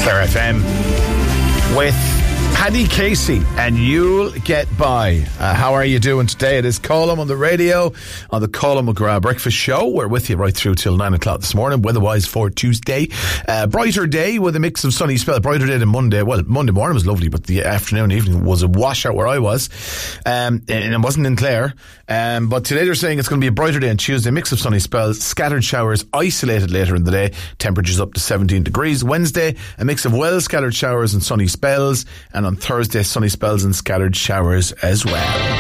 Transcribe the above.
Clare FM with Paddy Casey and You'll Get By. How are you doing today? It is Colm on the radio on the Colm McGrath Breakfast Show. We're with you right through till 9 o'clock this morning, weather-wise for Tuesday. Brighter day with a mix of sunny spell. Brighter day than Monday. Well, Monday morning was lovely, but the afternoon and evening was a washout where I was. And it wasn't in Clare. But today they're saying it's going to be a brighter day on Tuesday, mix of sunny spells, scattered showers, isolated later in the day, temperatures up to 17 degrees. Wednesday, a mix of well-scattered showers and sunny spells, and on Thursday, sunny spells and scattered showers as well.